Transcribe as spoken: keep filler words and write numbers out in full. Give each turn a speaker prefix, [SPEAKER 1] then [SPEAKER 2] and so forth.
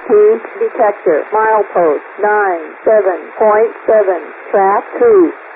[SPEAKER 1] Key detector. Milepost nine seven point seven. Track two.